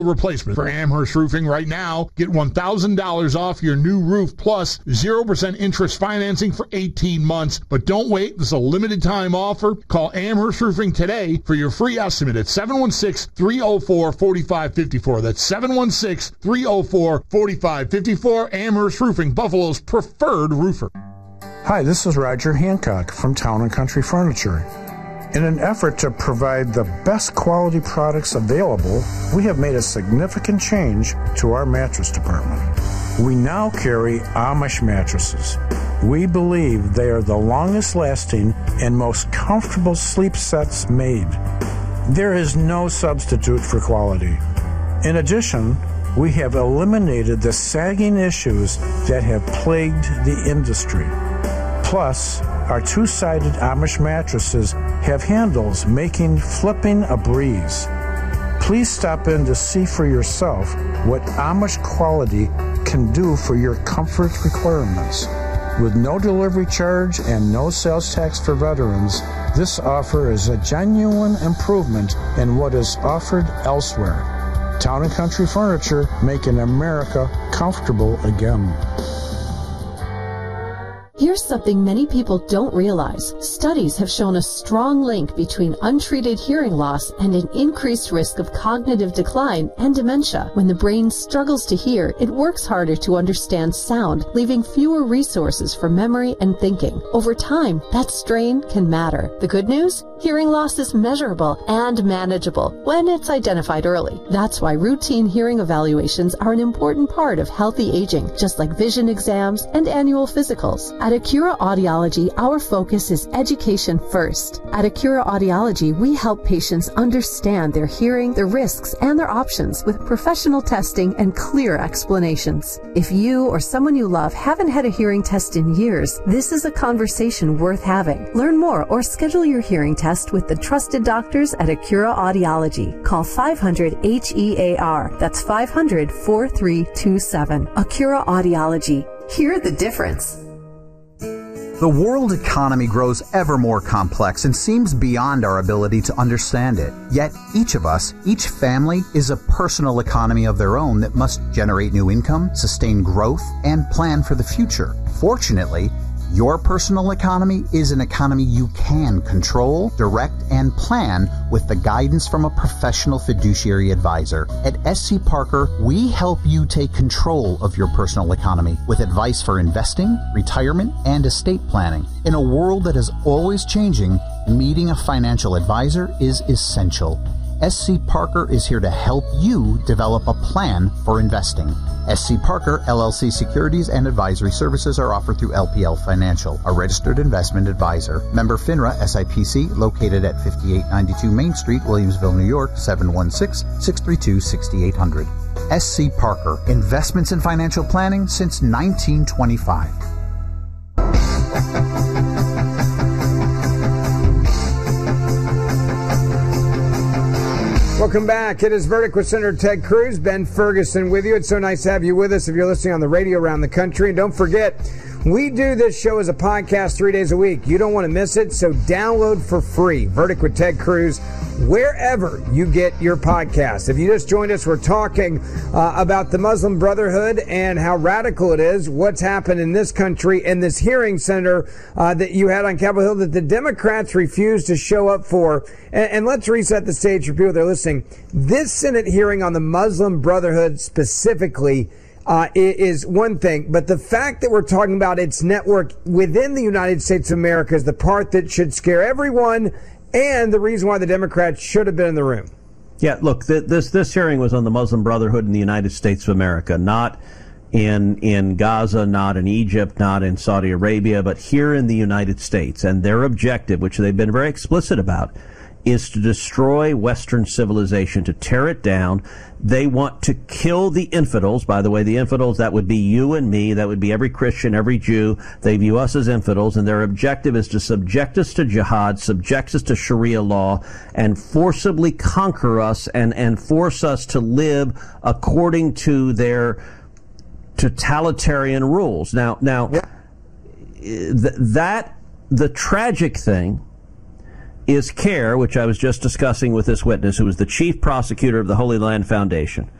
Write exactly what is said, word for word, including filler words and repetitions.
replacement. For Amherst Roofing right now, get one thousand dollars off your new roof plus zero percent interest financing for eighteen months. But don't wait. This is a limited time offer. Call Amherst Roofing today for your free estimate at seven one six, three oh four, four five five four. That's seven one six, three oh four, four five five four. Amherst Roofing, Buffalo's preferred roofer. Hi, this is Roger Hancock from Town and Country Furniture. In an effort to provide the best quality products available, we have made a significant change to our mattress department. We now carry Amish mattresses. We believe they are the longest lasting and most comfortable sleep sets made. There is no substitute for quality. In addition, we have eliminated the sagging issues that have plagued the industry. Plus, our two-sided Amish mattresses have handles making flipping a breeze. Please stop in to see for yourself what Amish quality can do for your comfort requirements. With no delivery charge and no sales tax for veterans, this offer is a genuine improvement in what is offered elsewhere. Town and Country Furniture, making America comfortable again. Here's something many people don't realize. Studies have shown a strong link between untreated hearing loss and an increased risk of cognitive decline and dementia. When the brain struggles to hear, it works harder to understand sound, leaving fewer resources for memory and thinking. Over time, that strain can matter. The good news? Hearing loss is measurable and manageable when it's identified early. That's why routine hearing evaluations are an important part of healthy aging, just like vision exams and annual physicals. At Acura Audiology, our focus is education first. At Acura Audiology, we help patients understand their hearing, their risks, and their options with professional testing and clear explanations. If you or someone you love haven't had a hearing test in years, this is a conversation worth having. Learn more or schedule your hearing test with the trusted doctors at Acura Audiology. Call five hundred H E A R. That's five hundred, four three two seven. Acura Audiology. Hear the difference. The world economy grows ever more complex and seems beyond our ability to understand it. Yet each of us, each family, is a personal economy of their own that must generate new income, sustain growth, and plan for the future. Fortunately, your personal economy is an economy you can control, direct, and plan with the guidance from a professional fiduciary advisor. At S C Parker, we help you take control of your personal economy with advice for investing, retirement, and estate planning. In a world that is always changing, meeting a financial advisor is essential. S C Parker is here to help you develop a plan for investing. S C Parker, L L C Securities and Advisory Services are offered through L P L Financial, a registered investment advisor. Member FINRA S I P C, located at fifty-eight ninety-two Main Street, Williamsville, New York, seven one six, six three two, six eight zero zero. S C Parker, investments in financial planning since nineteen twenty-five. Welcome back. It is Verdict with Senator Ted Cruz. Ben Ferguson with you. It's so nice to have you with us if you're listening on the radio around the country. And don't forget, we do this show as a podcast three days a week. You don't want to miss it, so download for free Verdict with Ted Cruz wherever you get your podcast. If you just joined us, we're talking uh, about the Muslim Brotherhood and how radical it is, what's happened in this country, and this hearing, Senator, uh, that you had on Capitol Hill that the Democrats refused to show up for. And, and let's reset the stage for people that are listening. This Senate hearing on the Muslim Brotherhood specifically Uh, is one thing, but the fact that we're talking about its network within the United States of America is the part that should scare everyone, and the reason why the Democrats should have been in the room. Yeah, look, th- this this hearing was on the Muslim Brotherhood in the United States of America, not in in Gaza, not in Egypt, not in Saudi Arabia, but here in the United States. And their objective, which they've been very explicit about, is to destroy Western civilization, to tear it down. They want to kill the infidels. By the way, the infidels, that would be you and me. That would be every Christian, every Jew. They view us as infidels, and their objective is to subject us to jihad, subject us to Sharia law, and forcibly conquer us and, and force us to live according to their totalitarian rules. Now, now, yeah. th- that, the tragic thing is CARE, which I was just discussing with this witness, who was the chief prosecutor of the Holy Land Foundation.